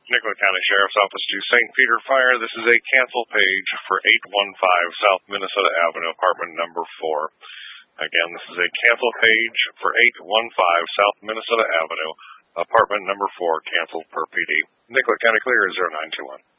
Nicollet County Sheriff's Office to St. Peter Fire. This is a cancel page for 815 South Minnesota Avenue, apartment number 4. Again, this is a cancel page for 815 South Minnesota Avenue, apartment number 4, canceled per PD. Nicollet County Clear 0921.